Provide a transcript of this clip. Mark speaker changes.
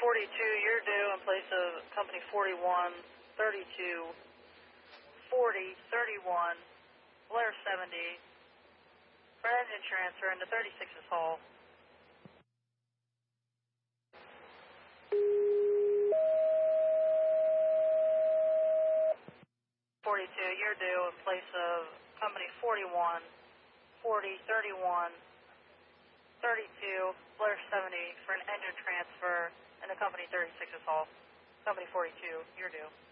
Speaker 1: 42, you're due in place of company 41, 32, 40, 31, Blair 70, for engine transfer into 36's hall. 42, you're due in place of company 41, 40, 31, 32, Blair 70 for an engine transfer into company 36's hall. Company 42, you're due.